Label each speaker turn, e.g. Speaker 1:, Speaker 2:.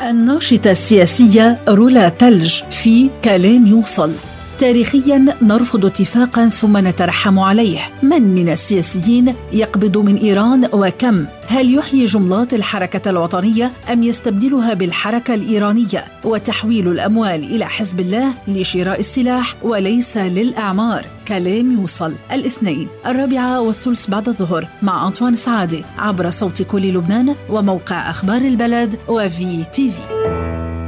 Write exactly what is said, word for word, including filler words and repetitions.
Speaker 1: الناشطة السياسية رولا تلج في كلام يوصل: تاريخياً نرفض اتفاقاً ثم نترحم عليه. من من السياسيين يقبض من إيران وكم؟ هل يحيي جملات الحركة الوطنية أم يستبدلها بالحركة الإيرانية وتحويل الأموال إلى حزب الله لشراء السلاح وليس للأعمار؟ كلام يوصل الاثنين الرابعة والثلث بعد الظهر مع أنطوان سعادة عبر صوت كل لبنان وموقع أخبار البلد وفي تي في.